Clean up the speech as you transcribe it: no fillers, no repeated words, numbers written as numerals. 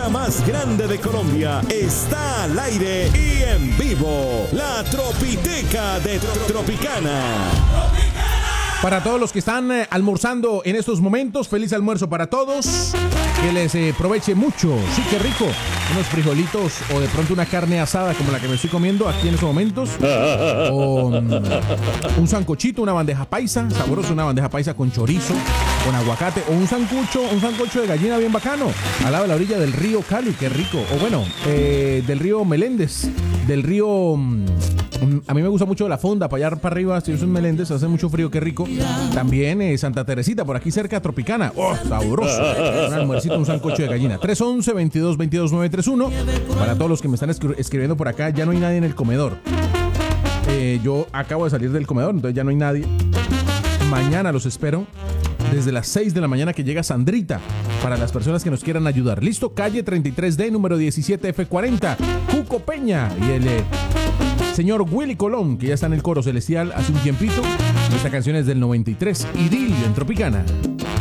finca más grande de Colombia, está al aire y en vivo. La Tropiteca de Tropicana. Para todos los que están almorzando en estos momentos, feliz almuerzo para todos. Que les proveche mucho. Sí, qué rico. Unos frijolitos o de pronto una carne asada como la que me estoy comiendo aquí en estos momentos. O un sancochito, una bandeja paisa, sabroso, una bandeja paisa con chorizo, con aguacate. O un sancocho de gallina bien bacano. Al lado de la orilla del río Cali, qué rico. O bueno, del río Meléndez, del río... A mí me gusta mucho la fonda, para allá para arriba, si es un Meléndez, hace mucho frío, qué rico. También Santa Teresita, por aquí cerca, Tropicana. ¡Oh, sabroso! Un almuercito, un sancocho de gallina. 311-22-22-931. Para todos los que me están escribiendo por acá, ya no hay nadie en el comedor. Yo acabo de salir del comedor, entonces ya no hay nadie. Mañana los espero desde las 6 de la mañana que llega Sandrita. Para las personas que nos quieran ayudar. Listo, calle 33D, número 17F40. Cuco Peña y el... señor Willy Colón, que ya está en el coro celestial hace un tiempito. Esta canción es del 93, Idilio en Tropicana.